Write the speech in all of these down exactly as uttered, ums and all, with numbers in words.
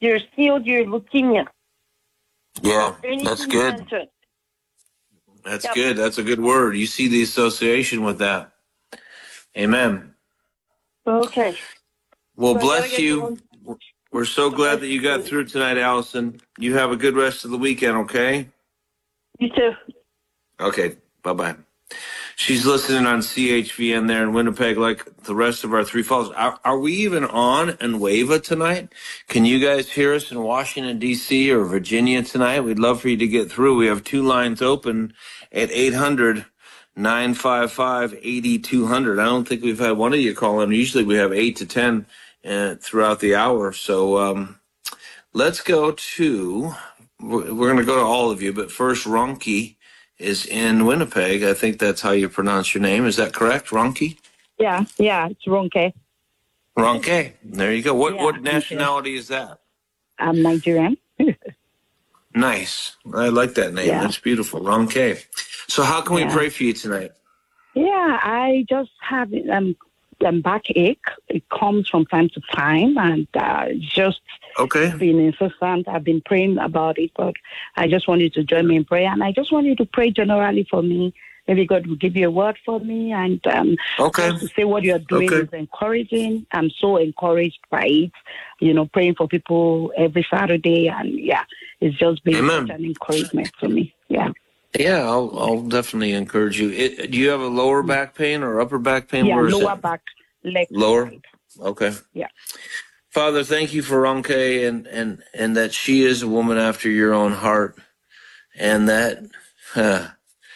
your C O D, your leukemia. Yeah, Anything that's good. cancer. That's Yep. good. That's a good word. You see the association with that. Amen. Okay. Well, So I gotta bless get you. to We're so glad that you got through tonight, Allison. You have a good rest of the weekend, okay? You too. Okay, bye-bye. She's listening on C H V N there in Winnipeg, like the rest of our three falls. Are, are we even on in Wava tonight? Can you guys hear us in Washington, D C or Virginia tonight? We'd love for you to get through. We have two lines open at eight hundred, nine five five, eight two zero zero. I don't think we've had one of you call in. Usually we have eight to ten uh, throughout the hour. So um, let's go to, we're, we're going to go to all of you, but first, Ronki is in Winnipeg. I think that's how you pronounce your name. Is that correct, Ronki? Yeah, yeah, it's Ronke. Ronke. There you go. What Yeah, what nationality is that? I'm Nigerian. Nice. I like that name. Yeah. That's beautiful. Ronke. So how can Yeah. we pray for you tonight? Yeah, I just have um, um backache. It comes from time to time, and uh, just Okay. been incessant. I've been praying about it, but I just want you to join me in prayer, and I just want you to pray generally for me. Maybe God will give you a word for me, and um, Okay. just to say what you're doing Okay. is encouraging. I'm so encouraged by it. You know, praying for people every Saturday, and yeah, it's just been Amen. such an encouragement for me. Yeah. Yeah, I'll I'll definitely encourage you. It, do you have a lower back pain or upper back pain? Yeah, Where is lower it? back, left Lower? side. Okay. Yeah. Father, thank you for Ronke and, and, and that she is a woman after your own heart, and that huh,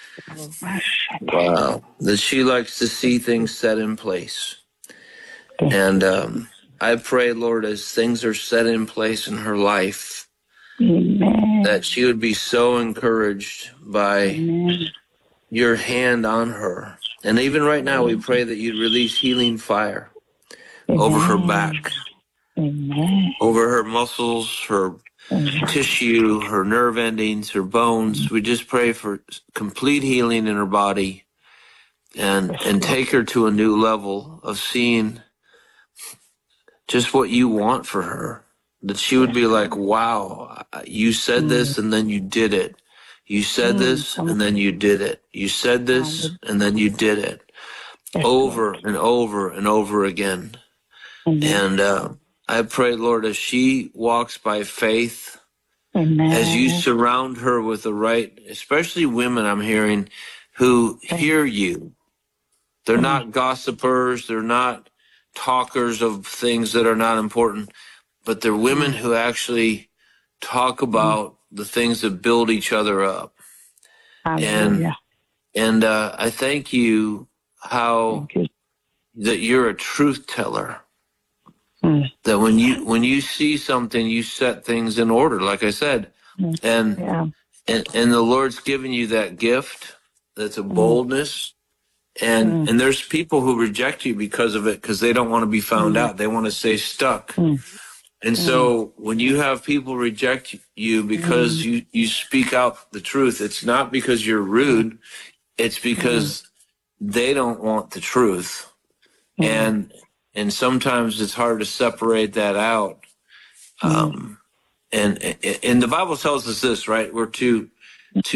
wow, that she likes to see things set in place. And um, I pray, Lord, as things are set in place in her life, Amen. that she would be so encouraged by Amen. your hand on her. And even right now, we pray that you'd release healing fire over her back, Amen. over her muscles, her tissue, her nerve endings, her bones. We just pray for complete healing in her body, and and take her to a new level of seeing just what you want for her. That she would be like, wow, you said this and then you did it. You said this and then you did it. You said this and then you did it. Over and over and over again. And uh, I pray, Lord, as she walks by faith, Amen. as you surround her with the right, especially women I'm hearing, who hear you. They're not gossipers. They're not talkers of things that are not important, but they're women who actually talk about the things that build each other up. Hallelujah. And uh, I thank you how Thank you. that you're a truth teller. Mm. That when you when you see something, you set things in order, like I said. And Yeah. and, and the Lord's given you that gift. That's a boldness. And Mm. and there's people who reject you because of it, because they don't want to be found Mm. out. They want to stay stuck. Mm. And so when you have people reject you because you, you speak out the truth, it's not because you're rude. It's because they don't want the truth. And and sometimes it's hard to separate that out. Um, and, and the Bible tells us this, right? We're to